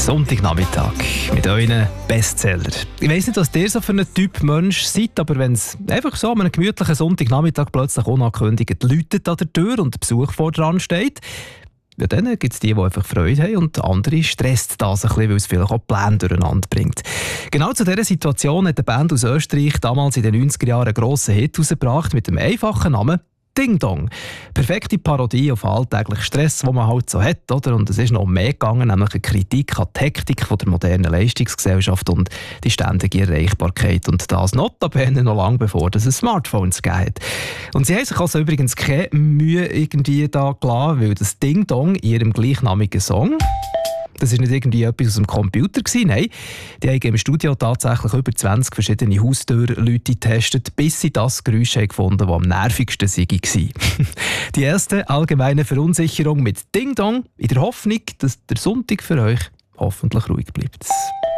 Sonntagnachmittag mit euren Bestseller. Ich weiss nicht, was ihr so für ein Typ Mensch seid, aber wenn es einfach so an einem gemütlichen Sonntagnachmittag plötzlich unangekündigt läutet an der Tür und der Besuch vor dran steht, ja, dann gibt es die einfach Freude haben und andere stresst das ein bisschen, weil es vielleicht auch Pläne durcheinander bringt. Genau zu dieser Situation hat eine Band aus Österreich damals in den 90er Jahren einen grossen Hit herausgebracht mit dem einfachen Namen Ding Dong. Perfekte Parodie auf alltäglichen Stress, den man halt so hat, oder? Und es ist noch mehr gegangen, nämlich eine Kritik an die Hektik von der modernen Leistungsgesellschaft und die ständige Erreichbarkeit. Und das notabene noch lange bevor es Smartphones gegeben hat. Und sie haben sich also übrigens keine Mühe irgendwie da gelassen, weil das Ding Dong in ihrem gleichnamigen Song, das war nicht irgendwie etwas aus dem Computer gewesen, nein. Die haben im Studio tatsächlich über 20 verschiedene Haustürleute getestet, bis sie das Geräusch gefunden haben, das am nervigsten war. Die erste allgemeine Verunsicherung mit Ding Dong, in der Hoffnung, dass der Sonntag für euch hoffentlich ruhig bleibt.